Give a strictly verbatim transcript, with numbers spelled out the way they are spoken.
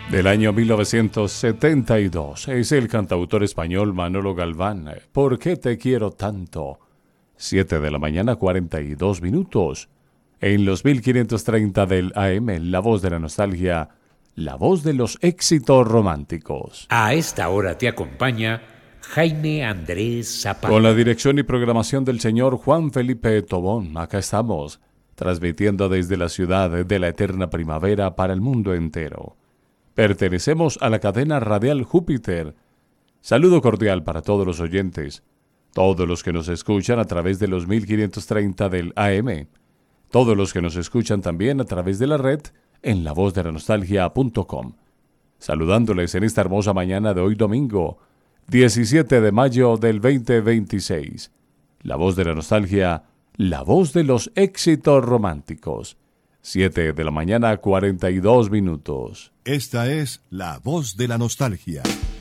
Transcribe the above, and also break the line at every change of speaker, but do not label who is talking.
Del año mil novecientos setenta y dos. Es el cantautor español Manolo Galván. ¿Por qué te quiero tanto? siete de la mañana, cuarenta y dos minutos. En los mil quinientos treinta del A M, la voz de la nostalgia, la voz de los éxitos románticos.
A esta hora te acompaña Jaime Andrés Zapata.
Con la dirección y programación del señor Juan Felipe Tobón, acá estamos, transmitiendo desde la ciudad de la eterna primavera para el mundo entero. Pertenecemos a la cadena radial Júpiter. Saludo cordial para todos los oyentes, todos los que nos escuchan a través de los mil quinientos treinta del A M, todos los que nos escuchan también a través de la red en la voz de la nostalgia punto com. Saludándoles en esta hermosa mañana de hoy domingo, diecisiete de mayo del veinte veintiséis. La voz de la nostalgia, la voz de los éxitos románticos. siete de la mañana, cuarenta y dos minutos.
Esta es la voz de la nostalgia.